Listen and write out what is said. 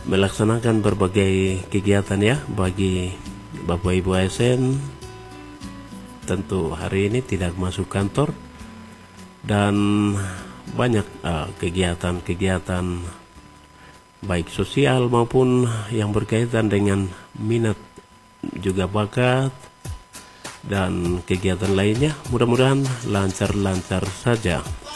melaksanakan berbagai kegiatan ya bagi Bapak Ibu ASN. Tentu hari ini tidak masuk kantor dan banyak kegiatan-kegiatan baik sosial maupun yang berkaitan dengan minat juga bakat dan kegiatan lainnya. Mudah-mudahan lancar-lancar saja.